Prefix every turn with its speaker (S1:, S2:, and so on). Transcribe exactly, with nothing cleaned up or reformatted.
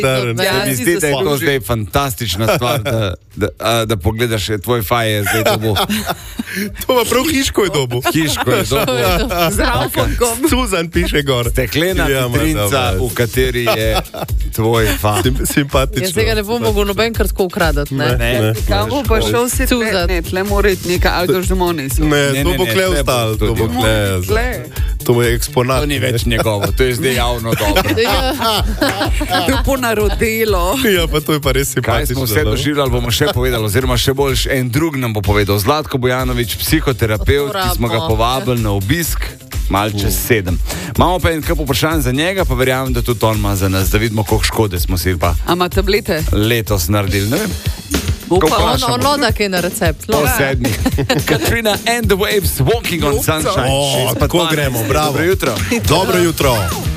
S1: Se mi zdi, da je to zdaj fantastična stvar, da, da, a, da pogledaš, tvoj faj je zdaj dobo.
S2: To pa prav Hiško je dobo.
S1: Hiško je dobo.
S3: Z Ralfonkom.
S2: Suzan piše gor.
S1: Steklena
S2: Ja, ma,
S1: vitrinca,
S2: dobro.
S1: v kateri je tvoj faj.
S2: Sim, simpatično.
S3: Jaz tega ne bom mogel noben kar tako ukradati, ne?
S1: Ne,
S2: Ne.
S4: Kam bo pa šel si
S3: Suzat.
S4: ne, tle mora iti nekaj algoždemonis.
S2: Ne,
S1: Ne,
S2: to
S1: ne,
S2: bo
S1: ne,
S2: kle
S1: tle bo
S2: ostalo, to
S1: tudi.
S2: bo kle.
S4: Tle.
S2: To je eksponat.
S1: To ni več njegovo, to je zdaj javno dobro.
S3: Ja,
S4: To je ponarodelo.
S2: Ja, pa to je pa res
S1: Kaj
S2: simpatično.
S1: smo vse
S2: no.
S1: doživljali, bomo še povedali, oziroma še boljš en drug nam bo povedal. Zlatko Bojanović, psihoterapeut, ki smo ga povabili na obisk. Mal čez sedem. Imamo pa en kup vprašanj za njega, pa verjamem, da tudi on ima za nas, da vidimo, koliko škode smo si pa
S4: A ima tablete?
S1: letos naredili. Ne vem,
S4: Upam.
S3: on, on loda kaj na recept.
S1: po
S3: Loda.
S1: sedmih. Katrina and the Waves, Walking on Sunshine.
S2: O,
S1: Šest pa
S2: tako
S1: dvanajst.
S2: gremo, bravo.
S1: Dobro jutro.
S2: Dobro jutro.